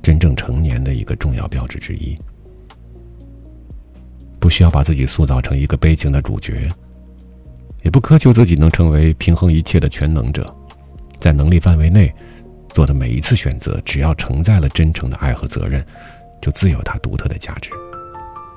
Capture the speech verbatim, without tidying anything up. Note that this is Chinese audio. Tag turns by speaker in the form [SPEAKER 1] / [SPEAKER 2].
[SPEAKER 1] 真正成年的一个重要标志之一。不需要把自己塑造成一个悲情的主角，也不苛求自己能成为平衡一切的全能者，在能力范围内做的每一次选择，只要承载了真诚的爱和责任，就自有它独特的价值。